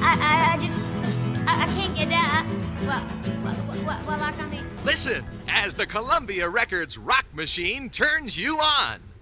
I just, I can't get down. Well, like, I mean. Listen as the Columbia Records rock machine turns you on.